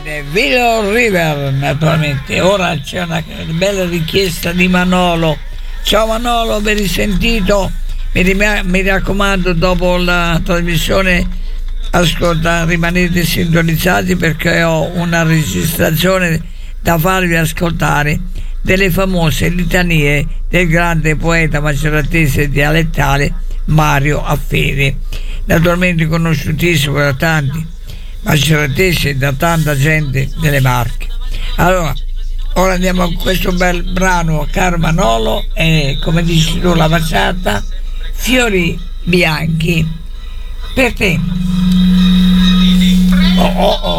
Willow River, naturalmente. Ora c'è una bella richiesta di Manolo. Ciao Manolo, ben risentito. Mi raccomando, dopo la trasmissione ascolta, rimanete sintonizzati perché ho una registrazione da farvi ascoltare delle famose litanie del grande poeta maceratese dialettale Mario Affede, naturalmente conosciutissimo da tanti maceratesi e da tanta gente delle Marche. Allora, ora andiamo a questo bel brano, caro Manolo, e come dici tu la facciata, fiori bianchi per te. Oh, oh, oh.